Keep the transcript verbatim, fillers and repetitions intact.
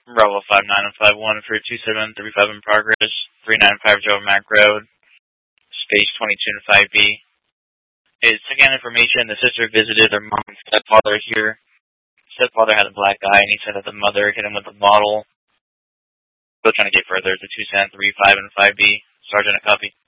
Bravo five nine five one for two seven three five in progress, three nine five Joe Mac Road, space twenty-two and five B. It's again information. The sister visited their mom and stepfather here. Stepfather had a black eye, and he said that the mother hit him with a bottle. Still trying to get further to two seven three five and five B. Sergeant, a copy.